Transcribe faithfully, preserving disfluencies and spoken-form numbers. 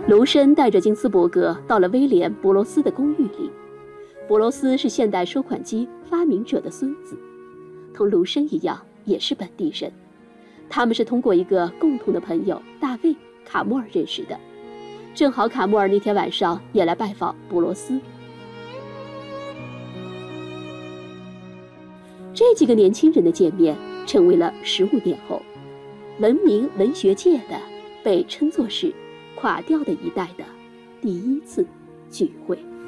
卢森带着金斯伯格到了威廉·伯罗斯的公寓里。伯罗斯是现代收款机发明者的孙子，同卢森一样也是本地人。他们是通过一个共同的朋友大卫·卡莫尔认识的，正好卡莫尔那天晚上也来拜访伯罗斯。这几个年轻人的见面成为了十五年后文明文学界的被称作是垮掉的一代的第一次聚会。